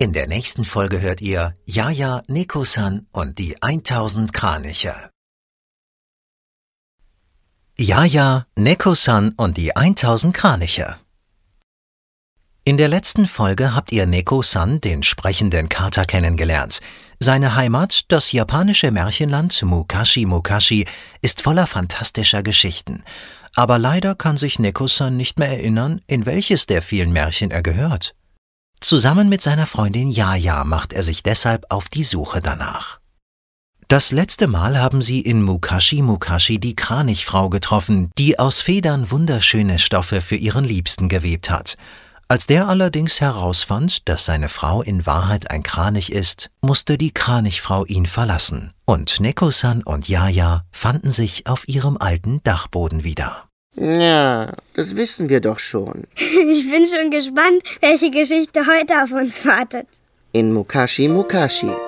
In der nächsten Folge hört ihr Jaja, Neko-san und die 1000 Kraniche. Jaja, Neko-san und die 1000 Kraniche. In der letzten Folge habt ihr Neko-san, den sprechenden Kater, kennengelernt. Seine Heimat, das japanische Märchenland Mukashi Mukashi, ist voller fantastischer Geschichten. Aber leider kann sich Neko-san nicht mehr erinnern, in welches der vielen Märchen er gehört. Zusammen mit seiner Freundin Jaja macht er sich deshalb auf die Suche danach. Das letzte Mal haben sie in Mukashi Mukashi die Kranichfrau getroffen, die aus Federn wunderschöne Stoffe für ihren Liebsten gewebt hat. Als der allerdings herausfand, dass seine Frau in Wahrheit ein Kranich ist, musste die Kranichfrau ihn verlassen. Und Neko-san und Jaja fanden sich auf ihrem alten Dachboden wieder. Ja, das wissen wir doch schon. Ich bin schon gespannt, welche Geschichte heute auf uns wartet. In Mukashi Mukashi.